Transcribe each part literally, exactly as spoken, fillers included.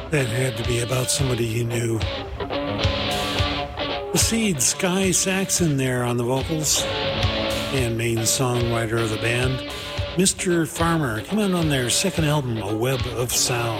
That had to be about somebody you knew. The Seeds, Sky Saxon there on the vocals, and main songwriter of the band. Mister Farmer, come out on their second album, A Web of Sound.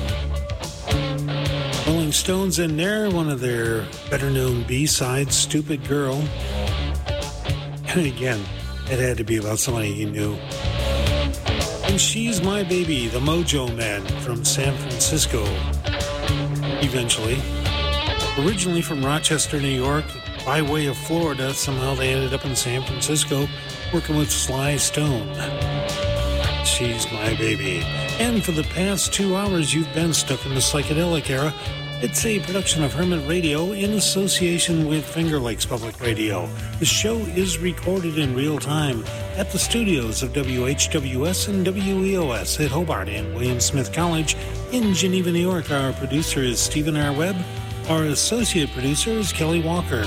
Rolling Stones in there, one of their better-known B-sides, Stupid Girl. And again, it had to be about somebody you knew. And She's My Baby, the Mojo Men from San Francisco, eventually. Originally from Rochester, New York, by way of Florida, somehow they ended up in San Francisco working with Sly Stone. She's My Baby. And for the past two hours, you've been stuck in the psychedelic era. It's a production of Hermit Radio in association with Finger Lakes Public Radio. The show is recorded in real time at the studios of W H W S and W E O S at Hobart and William Smith College in Geneva, New York. Our producer is Stephen R. Webb. Our associate producer is Kelly Walker.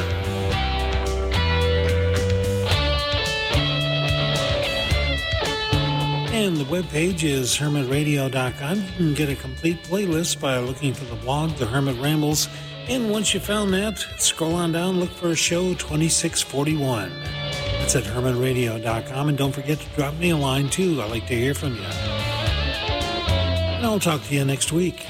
And the webpage is hermit radio dot com. You can get a complete playlist by looking for the blog, The Hermit Rambles. And once you found that, scroll on down, look for show twenty-six forty-one. That's at hermit radio dot com. And don't forget to drop me a line, too. I'd like to hear from you. And I'll talk to you next week.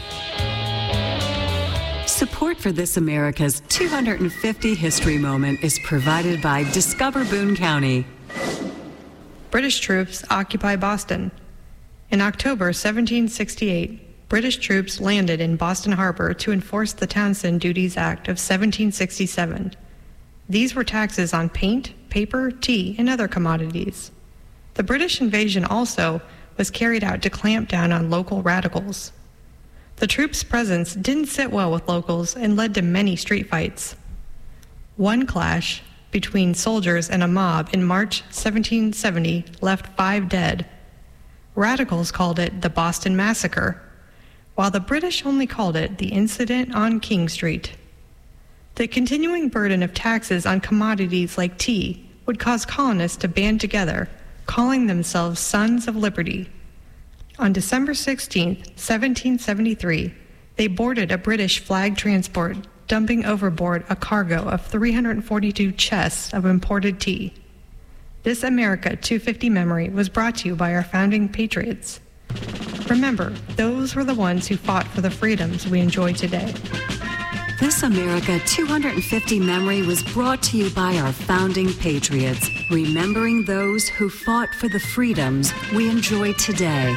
Support for This America's two hundred fifty History Moment is provided by Discover Boone County. British troops occupy Boston. In October seventeen sixty-eight, British troops landed in Boston Harbor to enforce the Townshend Duties Act of seventeen sixty-seven. These were taxes on paint, paper, tea, and other commodities. The British invasion also was carried out to clamp down on local radicals. The troops' presence didn't sit well with locals and led to many street fights. One clash between soldiers and a mob in March seventeen seventy left five dead. Radicals called it the Boston Massacre, while the British only called it the Incident on King Street. The continuing burden of taxes on commodities like tea would cause colonists to band together, calling themselves Sons of Liberty. On December sixteenth, seventeen seventy-three, they boarded a British flag transport, dumping overboard a cargo of three hundred forty-two chests of imported tea. This America two fifty memory was brought to you by our founding patriots. Remember, those were the ones who fought for the freedoms we enjoy today. This America two hundred fifty memory was brought to you by our founding patriots, remembering those who fought for the freedoms we enjoy today.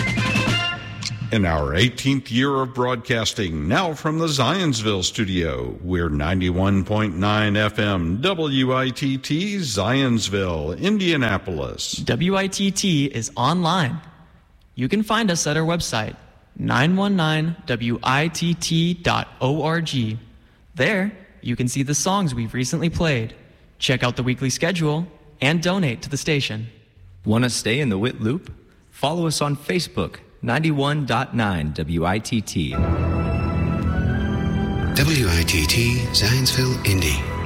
In our eighteenth year of broadcasting, now from the Zionsville studio, we're ninety-one point nine F M W I T T Zionsville, Indianapolis. W I T T is online. You can find us at our website, nine one nine W I T T dot org. There, you can see the songs we've recently played, check out the weekly schedule, and donate to the station. Want to stay in the W I T loop? Follow us on Facebook, ninety-one point nine W I T T. W I T T, Zionsville, Indy.